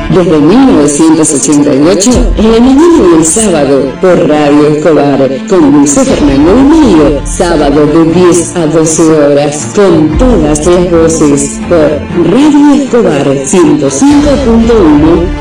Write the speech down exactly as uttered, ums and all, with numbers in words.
Desde mil novecientos ochenta y ocho, en la mañana y el sábado, por Radio Escobar, con Luis Fernando Medio, sábado de diez a doce horas, con todas las voces, por Radio Escobar ciento cinco punto uno.